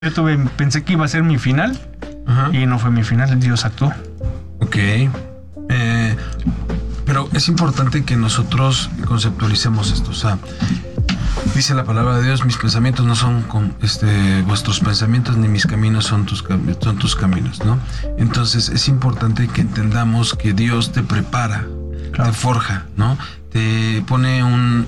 Pensé que iba a ser mi final. Ajá. Y no fue mi final, Dios actuó. Ok. Pero es importante que nosotros conceptualicemos esto. O sea, dice la palabra de Dios: mis pensamientos no son vuestros pensamientos, ni mis caminos son tus caminos, ¿no? Entonces es importante que entendamos que Dios te prepara, claro, te forja, ¿no? Te pone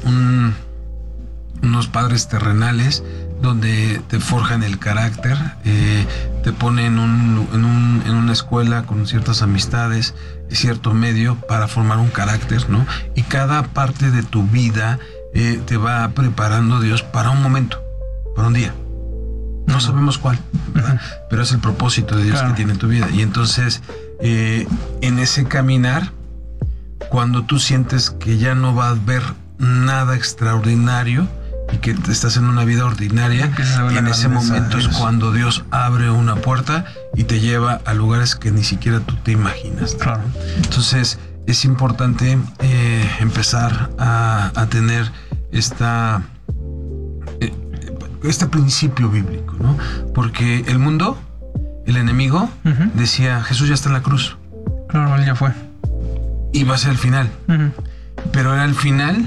unos padres terrenales donde te forjan el carácter, te pone en una escuela con ciertas amistades, cierto medio para formar un carácter, ¿no? Y cada parte de tu vida te va preparando Dios para un momento, para un día. No sabemos cuál, ¿verdad? Pero es el propósito de Dios, claro, que tiene en tu vida. Y entonces, en ese caminar, cuando tú sientes que ya no va a haber nada extraordinario y que estás en una vida ordinaria, en ese momento es cuando Dios abre una puerta y te lleva a lugares que ni siquiera tú te imaginas. Claro. Entonces es importante empezar a tener este principio bíblico, ¿no? Porque el mundo, el enemigo, decía: Jesús ya está en la cruz. Claro, él ya fue. Y va a ser el final. Pero era el final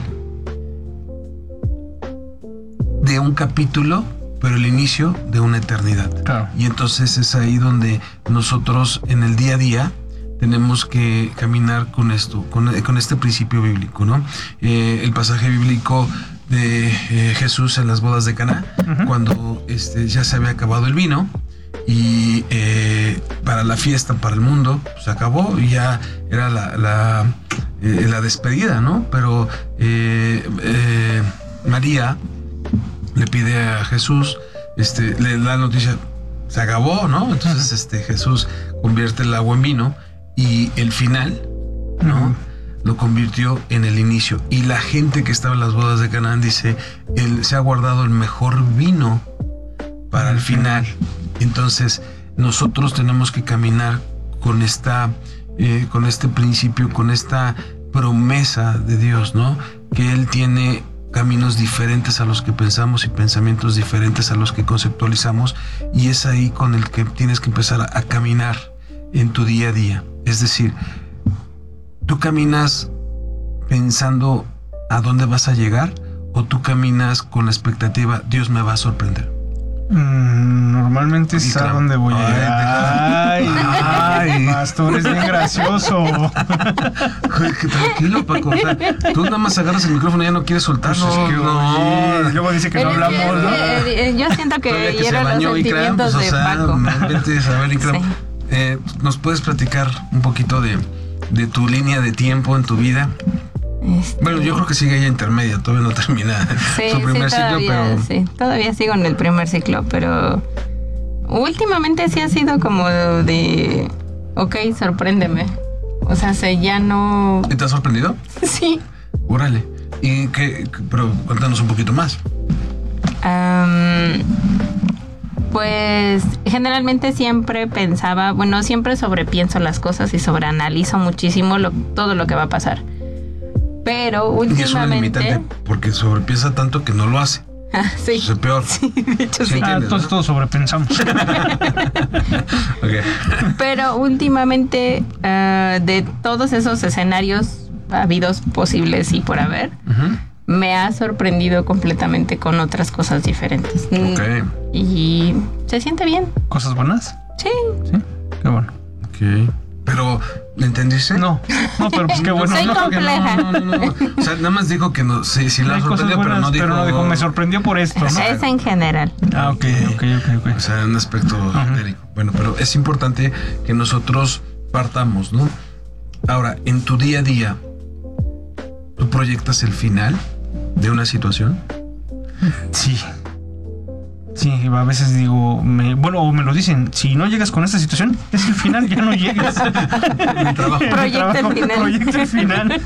de un capítulo, pero el inicio de una eternidad. Claro. Y entonces es ahí donde nosotros en el día a día tenemos que caminar con esto, con este principio bíblico, ¿no? El pasaje bíblico de Jesús en las bodas de Caná, cuando ya se había acabado el vino y para la fiesta, para el mundo, se acabó y ya era la despedida, ¿no? Pero María le pide a Jesús, le da la noticia: se acabó, ¿no? Entonces Jesús convierte el agua en vino y el final, ¿no? Lo convirtió en el inicio. Y la gente que estaba en las bodas de Canaán dice: él se ha guardado el mejor vino para el final. Entonces nosotros tenemos que caminar con este principio, con esta promesa de Dios, ¿no? Que Él tiene caminos diferentes a los que pensamos y pensamientos diferentes a los que conceptualizamos, y es ahí con el que tienes que empezar a caminar en tu día a día. Es decir, ¿tú caminas pensando a dónde vas a llegar o tú caminas con la expectativa: Dios me va a sorprender? Normalmente es a dónde voy a llegar. Ay, pastor, es bien gracioso. Tranquilo, Paco. O sea, tú nada más agarras el micrófono y ya no quieres soltarlo. Pues no. Luego dice que no hablamos, ¿no? Yo siento que hieron los sentimientos de Paco. ¿Nos puedes platicar un poquito de tu línea de tiempo en tu vida? Bueno, yo creo que sigue ella intermedia, todavía no termina su primer ciclo, pero... Sí, todavía sigo en el primer ciclo, pero últimamente sí ha sido como de... Ok, sorpréndeme. O sea, ya no... ¿Y te has sorprendido? Sí. Órale. ¿Y qué? Pero cuéntanos un poquito más. Pues generalmente siempre pensaba... Bueno, siempre sobrepienso las cosas y sobreanalizo muchísimo todo lo que va a pasar. Pero últimamente... Y es una limitante porque sobrepiensa tanto que no lo hace. Sí. Eso es peor. Sí, de hecho sí. Todos sobrepensamos. Okay. Pero últimamente, de todos esos escenarios habidos, posibles y por haber, me ha sorprendido completamente con otras cosas diferentes. Okay. Y se siente bien. ¿Cosas buenas? Sí. Sí, qué bueno. Ok. Pero, ¿le entendiste? No, pero pues qué bueno. Soy compleja. No. O sea, nada más dijo que no, sí la sorprendió, pero no dijo... me sorprendió por esto, ¿no? Es en general. Ok. O sea, en un aspecto genérico. Bueno, pero es importante que nosotros partamos, ¿no? Ahora, en tu día a día, ¿tú proyectas el final de una situación? Sí, a veces digo, me lo dicen: si no llegas con esta situación, es el final, ya no llegues. Mi trabajo. Proyecta el final.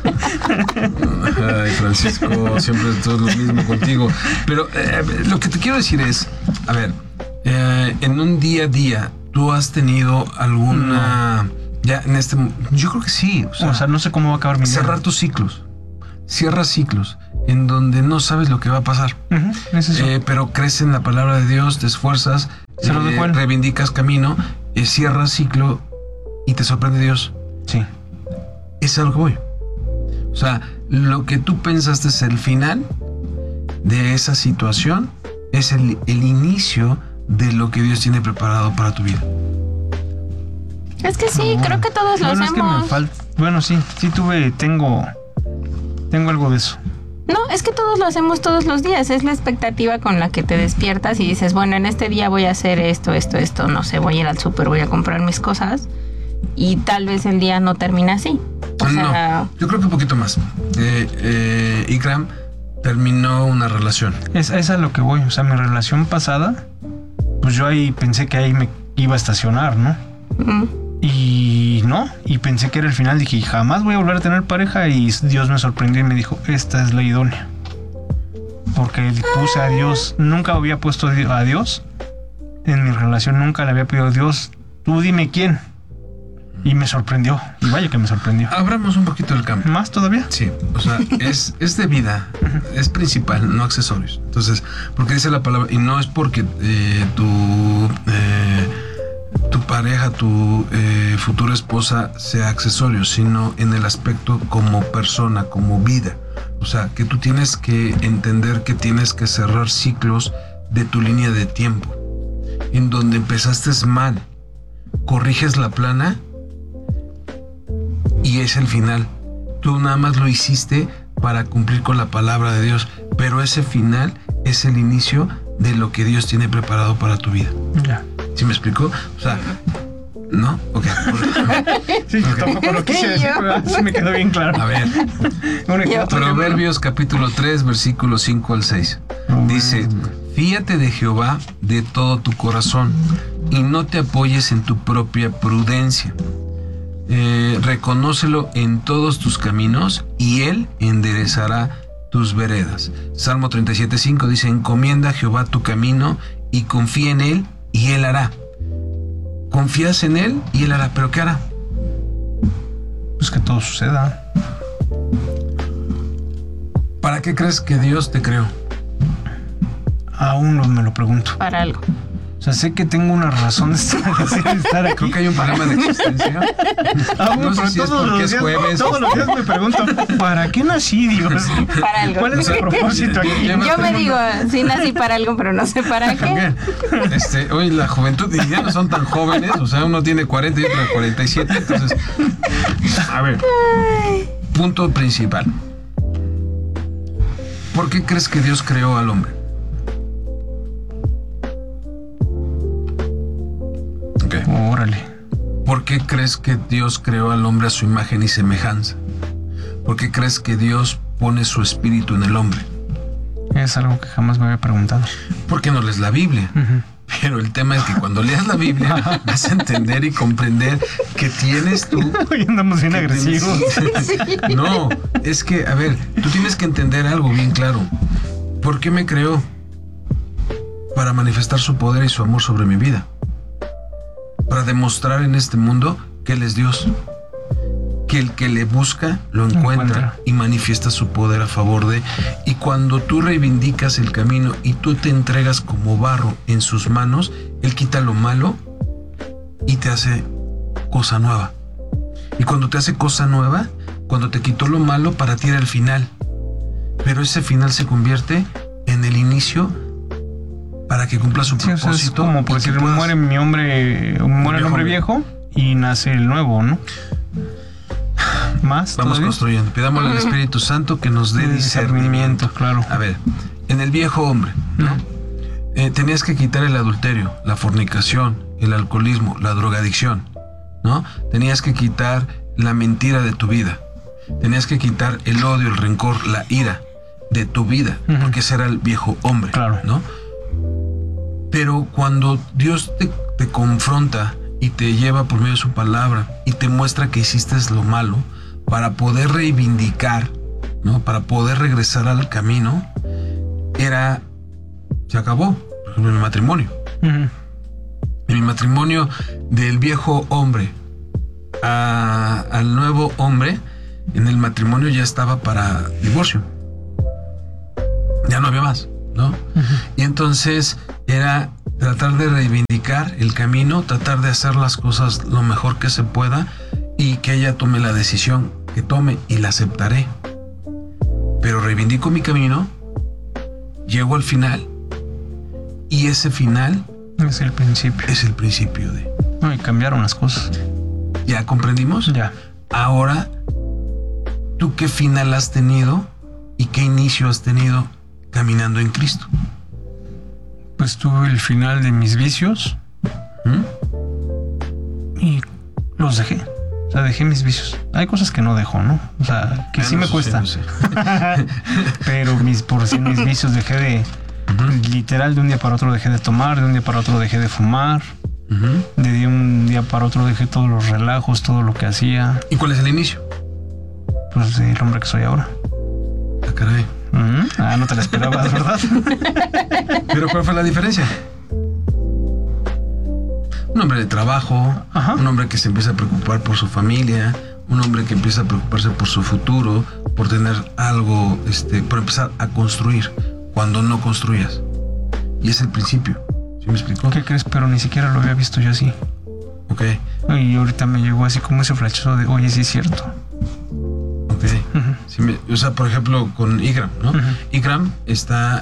Ay, Francisco, siempre es todo lo mismo contigo. Pero lo que te quiero decir es, a ver, en un día a día, ¿tú has tenido alguna... Ya en yo creo que sí. O sea, no sé cómo va a acabar mi vida. Cerrar tus ciclos. cierras ciclos en donde no sabes lo que va a pasar. Es eso. Pero crees en la palabra de Dios, te esfuerzas, Se lo dejo a él. reivindicas camino, cierras ciclo y te sorprende Dios. Sí. Es a lo que voy. O sea, lo que tú pensaste es el final de esa situación, es el inicio de lo que Dios tiene preparado para tu vida. Es que sí, creo que todos lo Bueno, es que me hacemos. falta. Bueno, sí tengo algo de eso. No, es que todos lo hacemos todos los días. Es la expectativa con la que te despiertas y dices, bueno, en este día voy a hacer esto, no sé, voy a ir al súper, voy a comprar mis cosas. Y tal vez el día no termina así. O sea, No, yo creo que un poquito más. Ikram terminó una relación. Es a lo que voy. O sea, mi relación pasada, pues yo ahí pensé que ahí me iba a estacionar, ¿no? Y no, y pensé que era el final. Dije, jamás voy a volver a tener pareja. Y Dios me sorprendió y me dijo, esta es la idónea. Porque puse a Dios, nunca había puesto a Dios en mi relación, nunca le había pedido a Dios, tú dime quién. Y me sorprendió, y vaya que me sorprendió. Abramos un poquito el campo. ¿Más todavía? Sí, o sea, es de vida, es principal, no accesorios. Entonces, porque dice la palabra, y no es porque tu pareja, tu futura esposa sea accesorio, sino en el aspecto como persona, como vida. O sea, que tú tienes que entender que tienes que cerrar ciclos de tu línea de tiempo, en donde empezaste mal, corriges la plana y es el final. Tú nada más lo hiciste para cumplir con la palabra de Dios, pero ese final es el inicio de lo que Dios tiene preparado para tu vida. Ya. ¿Sí me explicó? O sea, ¿no? Ok. Sí, yo tampoco lo quise decir, pero así me quedó bien claro. A ver, Un ejemplo. Proverbios capítulo 3, versículos 5 al 6. Dice, fíate de Jehová de todo tu corazón y no te apoyes en tu propia prudencia. Reconócelo en todos tus caminos y Él enderezará tus veredas. Salmo 37:5 dice, encomienda a Jehová tu camino y confía en Él y Él hará. Confías en Él y Él hará, pero ¿qué hará? Pues que todo suceda. ¿Para qué crees que Dios te creó? Aún no me lo pregunto. para algo. O sea, sé que tengo una razón de estar aquí. Creo que hay un problema de existencia. Aún, No sé pero si es porque es jueves. Todos los días me pregunto, ¿para qué nací, Dios? Para algo. ¿Cuál es el propósito aquí? Yo me digo, sí nací para algo, pero no sé para qué. También. Hoy la juventud y ya no son tan jóvenes, o sea, uno tiene 40 y otro 47, entonces, a ver, punto principal. ¿Por qué crees que Dios creó al hombre? Okay. Órale. ¿Por qué crees que Dios creó al hombre a su imagen y semejanza? ¿Por qué crees que Dios pone su espíritu en el hombre? Es algo que jamás me había preguntado. ¿Por qué no lees la Biblia? Pero el tema es que cuando leas la Biblia vas a entender y comprender que tienes tú... Hoy andamos bien agresivos. No, es que, a ver, tú tienes que entender algo bien claro. ¿Por qué me creó? Para manifestar su poder y su amor sobre mi vida. Para demostrar en este mundo que Él es Dios. Que el que le busca lo encuentra y manifiesta su poder a favor de. Y cuando tú reivindicas el camino y tú te entregas como barro en sus manos, Él quita lo malo y te hace cosa nueva. Y cuando te hace cosa nueva, cuando te quitó lo malo, para ti era el final. Pero ese final se convierte en el inicio para que cumpla su propósito. O sea, es como por decir, muere el hombre viejo y nace el nuevo, ¿no? Más. Vamos todavía construyendo. Pidámosle al Espíritu Santo que nos dé discernimiento. Claro. A ver, en el viejo hombre, ¿no? Tenías que quitar el adulterio, la fornicación, el alcoholismo, la drogadicción, ¿no? Tenías que quitar la mentira de tu vida. Tenías que quitar el odio, el rencor, la ira de tu vida, porque ese era el viejo hombre, claro, ¿no? Pero cuando Dios te confronta y te lleva por medio de su palabra y te muestra que hiciste lo malo para poder reivindicar, ¿no? Para poder regresar al camino, se acabó. Por ejemplo, mi matrimonio. En mi matrimonio del viejo hombre al nuevo hombre, en el matrimonio ya estaba para divorcio. Ya no había más, ¿no? Y entonces era tratar de reivindicar el camino, tratar de hacer las cosas lo mejor que se pueda y que ella tome la decisión que tome y la aceptaré. Pero reivindico mi camino, llego al final y ese final es el principio. Es el principio de... No, y cambiaron las cosas. ¿Ya comprendimos? Ya. Ahora, ¿tú qué final has tenido y qué inicio has tenido caminando en Cristo? Pues tuve el final de mis vicios y los dejé. O sea, dejé mis vicios. Hay cosas que no dejo, ¿no? O sea, que sí me cuesta. Sí, no sé. Pero por si mis vicios dejé de... Literal, de un día para otro dejé de tomar, de un día para otro dejé de fumar. De un día para otro dejé todos los relajos, todo lo que hacía. ¿Y cuál es el inicio? Pues el hombre que soy ahora. Ah, caray. No te la esperabas, ¿verdad? ¿Pero cuál fue la diferencia? Un hombre de trabajo, un hombre que se empieza a preocupar por su familia, un hombre que empieza a preocuparse por su futuro, por tener algo, por empezar a construir cuando no construyas. Y es el principio. ¿Sí me explicó? ¿Qué crees? Pero ni siquiera lo había visto yo así. Ok. Y ahorita me llegó así como ese flachazo de, oye, sí es cierto. Ok. Sí, o sea, por ejemplo, con Ikram, ¿no? Ikram está,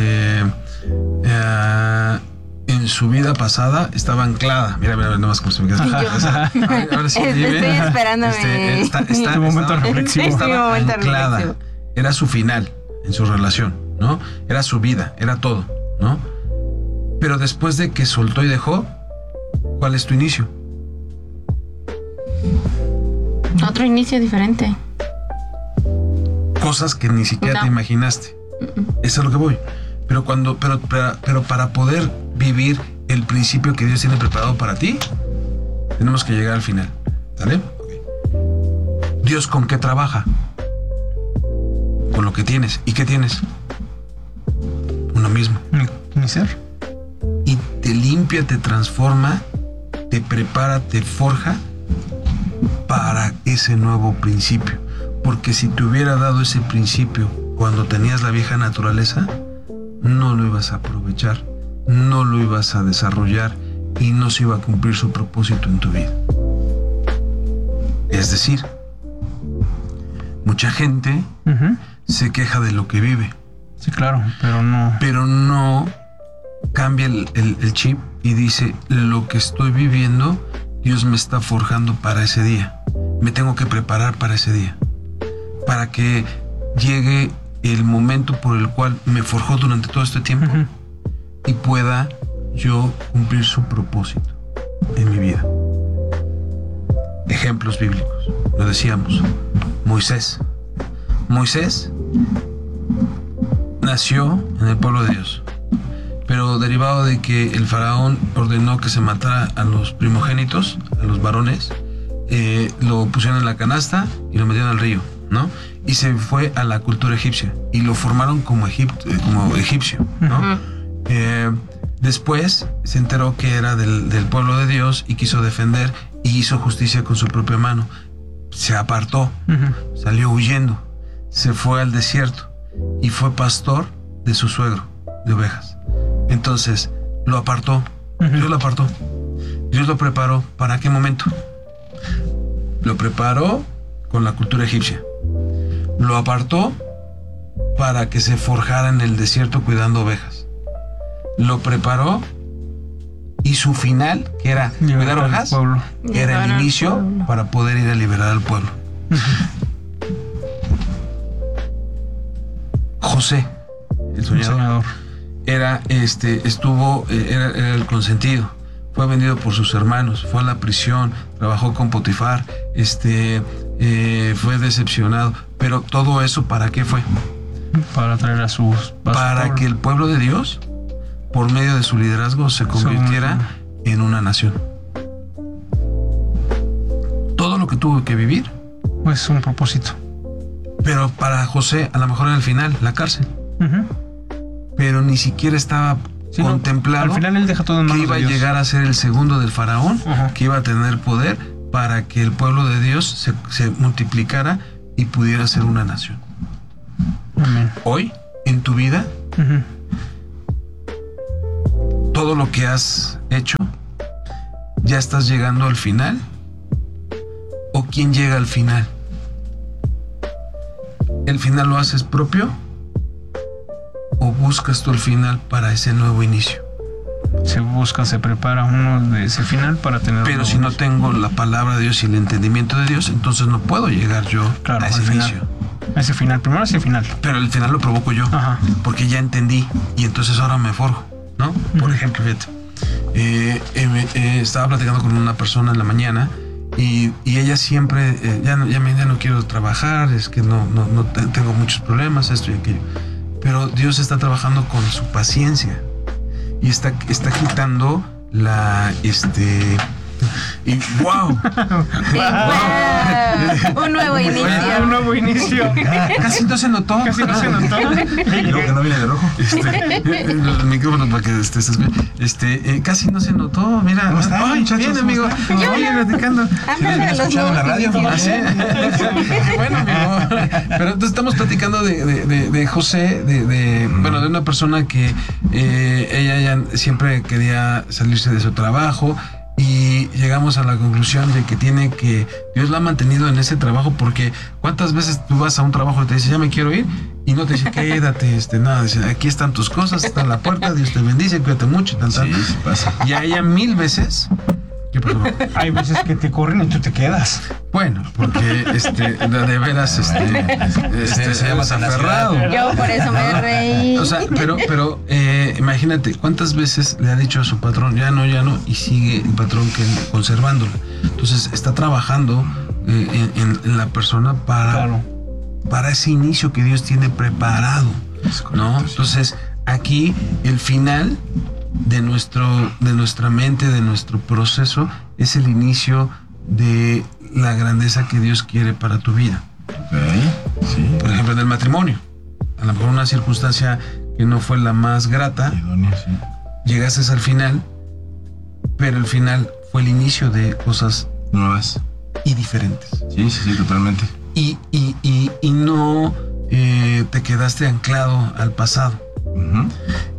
en su vida pasada estaba anclada. Mira, nada más como se me queda. Ahora sí, estoy esperándome. Está tu momento reflexivo. Estaba anclada. Era su final en su relación, ¿no? Era su vida, era todo, ¿no? Pero después de que soltó y dejó, ¿cuál es tu inicio? Otro inicio diferente. Cosas que ni siquiera te imaginaste. Eso es a lo que voy. Pero para poder vivir el principio que Dios tiene preparado para ti, tenemos que llegar al final. ¿Sale? Okay. Dios, ¿con qué trabaja? Con lo que tienes. ¿Y qué tienes? Uno mismo. Mi ser. Y te limpia, te transforma, te prepara, te forja para ese nuevo principio. Porque si te hubiera dado ese principio cuando tenías la vieja naturaleza, no lo ibas a aprovechar, no lo ibas a desarrollar y no se iba a cumplir su propósito en tu vida. Es decir, mucha gente se queja de lo que vive. Sí, claro, pero no cambia el chip y dice, lo que estoy viviendo, Dios me está forjando para ese día. Me tengo que preparar para ese día. Para que llegue el momento por el cual me forjó durante todo este tiempo y pueda yo cumplir su propósito en mi vida. Ejemplos bíblicos, lo decíamos. Moisés nació en el pueblo de Dios, pero derivado de que el faraón ordenó que se matara a los primogénitos, a los varones, lo pusieron en la canasta y lo metieron al río, ¿no? Y se fue a la cultura egipcia y lo formaron como egipcio, ¿no? Después se enteró que era del pueblo de Dios y quiso defender y hizo justicia con su propia mano. Se apartó, salió huyendo, se fue al desierto y fue pastor de su suegro de ovejas. Entonces lo apartó, Dios lo apartó, Dios lo preparó. ¿Para qué momento? Lo preparó con la cultura egipcia. Lo apartó para que se forjara en el desierto cuidando ovejas. Lo preparó y su final, que era cuidar ovejas, era el inicio para poder ir a liberar al pueblo. José, el soñador, era el consentido. Fue vendido por sus hermanos, fue a la prisión, trabajó con Potifar, fue decepcionado. Pero todo eso, ¿para qué fue? Para traer a sus... Para que el pueblo de Dios, por medio de su liderazgo, se convirtiera en una nación. Todo lo que tuvo que vivir, pues un propósito. Pero para José, a lo mejor era el final, la cárcel. Pero ni siquiera estaba contemplado, al final él deja todo en manos que iba de Dios. A llegar a ser el segundo del faraón, que iba a tener poder para que el pueblo de Dios se multiplicara y pudiera ser una nación. Amén. Hoy, en tu vida, Ujú. todo lo que has hecho, ¿ya estás llegando al final? ¿O quién llega al final? ¿El final lo haces propio? ¿O buscas tú el final para ese nuevo inicio? Se prepara uno de ese final para tener. Pero si no tengo la palabra de Dios y el entendimiento de Dios, entonces no puedo llegar yo Claro, a ese al final. inicio. A ese final, primero ese final. Pero el final lo provoco yo, Ajá. porque ya entendí y entonces ahora me forjo, ¿no? Por ejemplo, fíjate, estaba platicando con una persona en la mañana y ella siempre, ya no quiero trabajar, es que no tengo muchos problemas, esto y aquello. Pero Dios está trabajando con su paciencia y está quitando la, y wow, Un nuevo inicio. Un nuevo inicio. casi no se notó. Casi no se notó. Creo que no viene de rojo. El micrófono para que estés bien. Casi no se notó. Mira, ¿Cómo están, ay, muchachos? bien, ¿Cómo amigo. están? Oye, platicando. Habla de los escuchado en la nuevos radio? inicios. Qué bueno, amigo. Pero entonces estamos platicando de José, de una persona que ella ya siempre quería salirse de su trabajo. Y llegamos a la conclusión de que Dios la ha mantenido en ese trabajo, porque ¿cuántas veces tú vas a un trabajo y te dice, ya me quiero ir? Y no te dice, quédate, nada, dice, aquí están tus cosas, está en la puerta, Dios te bendice, cuídate mucho, tan. Sí, sí pasa. Y a ella 1000 veces, ¿qué pasó? Hay veces que te corren y tú te quedas. Bueno, porque de veras se llama aferrado. Yo por eso me reí. O sea, pero imagínate cuántas veces le ha dicho a su patrón, ya no, y sigue el patrón conservándola. Entonces está trabajando en la persona para ese inicio que Dios tiene preparado, ¿no? Entonces aquí el final de nuestra mente, de nuestro proceso, es el inicio de la grandeza que Dios quiere para tu vida. Ok, sí. Por ejemplo, en el matrimonio, a lo mejor una circunstancia que no fue la más grata, Idóneo, sí. llegaste al final, pero el final fue el inicio de cosas Nuevas. y diferentes. Sí, totalmente. Y no te quedaste anclado al pasado. Ujú.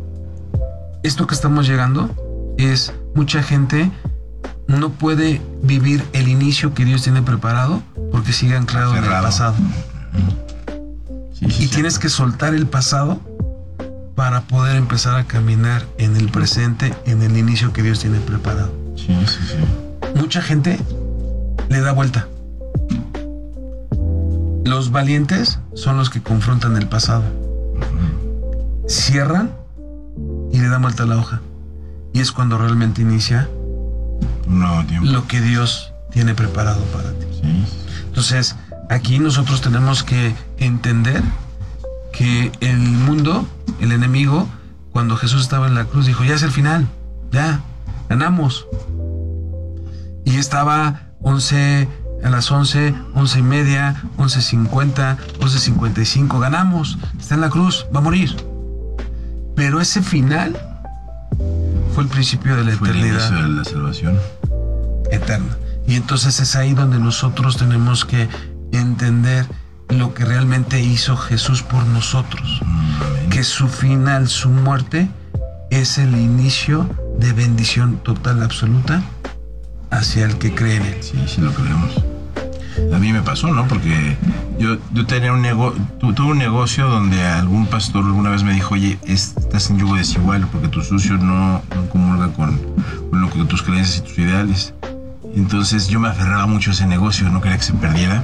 Esto que estamos llegando es mucha gente no puede vivir el inicio que Dios tiene preparado porque sigue anclado en el Aferrado. pasado. Sí, Y sí. tienes que soltar el pasado para poder empezar a caminar en el presente, en el inicio que Dios tiene preparado. Sí. Mucha gente le da vuelta. Los valientes son los que confrontan el pasado. Cierran y le dan vuelta a la hoja. Y es cuando realmente inicia Un nuevo tiempo. lo que Dios tiene preparado para ti. Sí. Entonces, aquí nosotros tenemos que entender que el mundo, el enemigo, cuando Jesús estaba en la cruz, dijo, ya es el final, ya, ganamos. Y estaba a las 11, 11:30, 11:50, 11:55, ganamos, está en la cruz, va a morir. Pero ese final fue el principio de la Fue el eternidad inicio de la salvación. eterna. Y entonces es ahí donde nosotros tenemos que entender lo que realmente hizo Jesús por nosotros. Amén. Que su final, su muerte, es el inicio de bendición total, absoluta, hacia el que cree en él. Sí, lo creemos. A mí me pasó, ¿no? Porque yo tenía tuve un negocio donde algún pastor alguna vez me dijo, oye, estás en yugo desigual porque tu socio no comulga con lo que tus creencias y tus ideales. Entonces yo me aferraba mucho a ese negocio, no quería que se perdiera.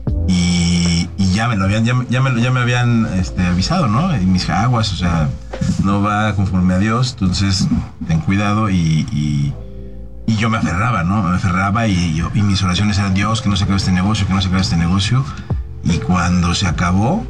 Y ya me habían avisado, ¿no? Y mis aguas, o sea, no va conforme a Dios, entonces ten cuidado y yo me aferraba, ¿no? Me aferraba y mis oraciones eran, Dios, que no se acabe este negocio, que no se acabe este negocio. Y cuando se acabó,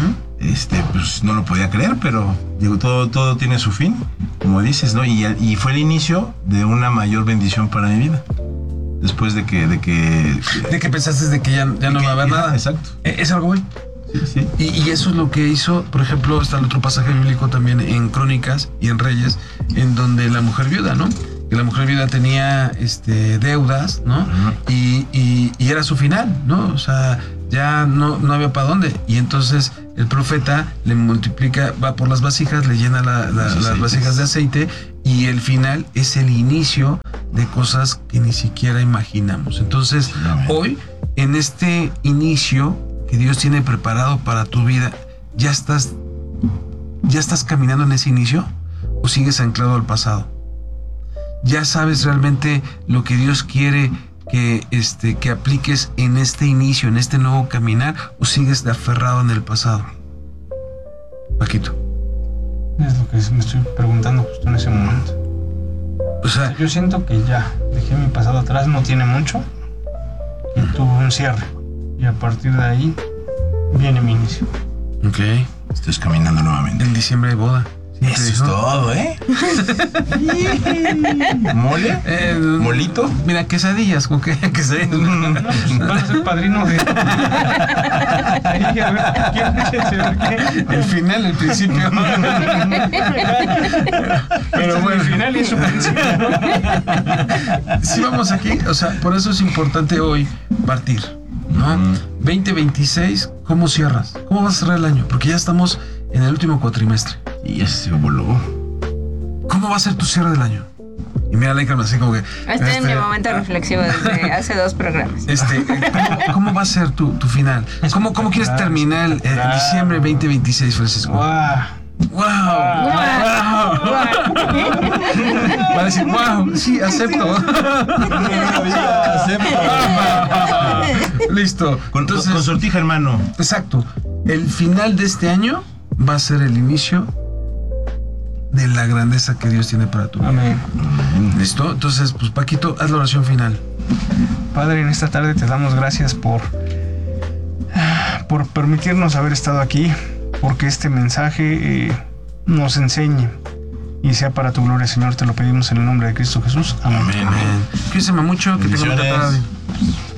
pues no lo podía creer, pero digo, todo tiene su fin, como dices, ¿no? Y fue el inicio de una mayor bendición para mi vida. Después de que pensaste de que ya no va a haber nada. Exacto. Es algo bueno. Sí. Y eso es lo que hizo, por ejemplo, está el otro pasaje bíblico también en Crónicas y en Reyes, en donde la mujer viuda, ¿no? Que la mujer viuda tenía deudas, ¿no? Uh-huh. Y era su final, ¿no? O sea, ya no había para dónde. Y entonces el profeta le multiplica, va por las vasijas, le llena las vasijas de aceite, y el final es el inicio de cosas que ni siquiera imaginamos. Entonces, hoy, en este inicio que Dios tiene preparado para tu vida, ¿ya estás caminando en ese inicio o sigues anclado al pasado? ¿Ya sabes realmente lo que Dios quiere que apliques en este inicio, en este nuevo caminar, o sigues aferrado en el pasado? Paquito. Es lo que me estoy preguntando justo en ese momento. O sea, yo siento que ya dejé mi pasado atrás, no tiene mucho, y tuve un cierre. Y a partir de ahí viene mi inicio. ok. Estás caminando nuevamente. En diciembre hay boda. Eso es todo, ¿eh? ¿Mole? ¿Molito? Mira, quesadillas, ¿con qué? Quesadillas. No, pues vas a ser padrino de... Ahí, a ver, ¿qué? El final, el principio. Pero bueno, el final y su principio. Sí, vamos aquí, o sea, por eso es importante hoy partir, ¿no? 2026, ¿cómo cierras? ¿Cómo vas a cerrar el año? Porque ya estamos en el último cuatrimestre. Y ya se voló. ¿Cómo va a ser tu cierre del año? Y mira, Laika, así como que... Estoy en mi momento reflexivo desde hace 2 programas. ¿Cómo va a ser tu final? ¿Cómo quieres terminar el diciembre 2026, Francisco? ¡Wow! ¡Wow! Va a decir, wow, sí, acepto. Listo. Con sortija, hermano. Exacto. El final de este año va a ser el inicio de la grandeza que Dios tiene para tu vida. Amén. ¿Listo? Entonces, pues Paquito, haz la oración final. Padre, en esta tarde te damos gracias por permitirnos haber estado aquí, porque este mensaje nos enseñe y sea para tu gloria, Señor. Te lo pedimos en el nombre de Cristo Jesús. Amén. Amén. Cuídense mucho, que tengan una tarde.